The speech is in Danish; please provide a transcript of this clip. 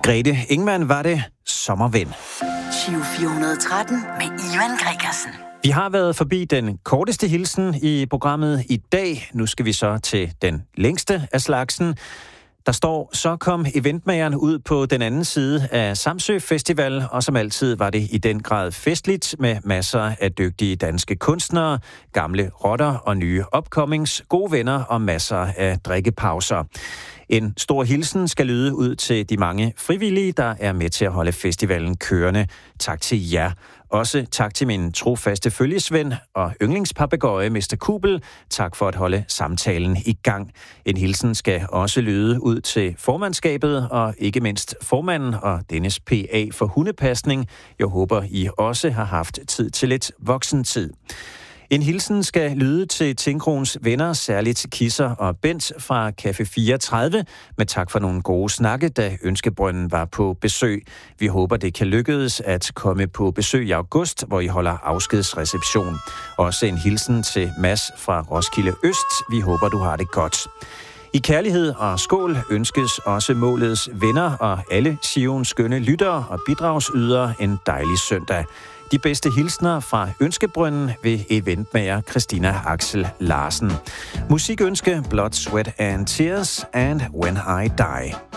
Grete Ingemann var det. Sommerven. Giro 413 med Ivan Gregersen. Vi har været forbi den korteste hilsen i programmet i dag. Nu skal vi så til den længste af slagsen. Der står, så kom eventmageren ud på den anden side af Samsø Festival, og som altid var det i den grad festligt med masser af dygtige danske kunstnere, gamle rotter og nye upcomings, gode venner og masser af drikkepauser. En stor hilsen skal lyde ud til de mange frivillige, der er med til at holde festivalen kørende. Tak til jer. Også tak til min trofaste følgesven og yndlingspapegøje, Mr. Kubel. Tak for at holde samtalen i gang. En hilsen skal også lyde ud til formandskabet og ikke mindst formanden og dennes PA for hundepasning. Jeg håber, I også har haft tid til lidt voksentid. En hilsen skal lyde til Tinkroens venner, særligt Kisser og Bent fra Café 34, med tak for nogle gode snakke, da Ønskebrønden var på besøg. Vi håber, det kan lykkedes at komme på besøg i august, hvor I holder afskedsreception. Også en hilsen til Mads fra Roskilde Øst. Vi håber, du har det godt. I kærlighed og skål ønskes også målets venner og alle Sions skønne lyttere og bidragsydere en dejlig søndag. De bedste hilsner fra Ønskebrønden ved eventmager Christina Axel Larsen. Musikønske Blood, Sweat and Tears and When I Die.